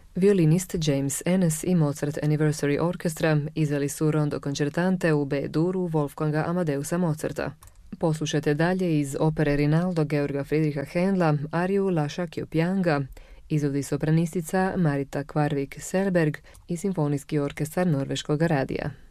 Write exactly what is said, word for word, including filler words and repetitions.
Violinist James Ennis i Mozart Anniversary Orchestra izveli su rondo koncertante u B-duru Wolfganga Amadeusa Mozarta. Poslušajte dalje iz opere Rinaldo Georga Friedricha Händla ariju Lascia ch'io pianga, izvodi sopranistica Marita Kvarvik Selberg i Simfonijski orkestar Norveškog radija.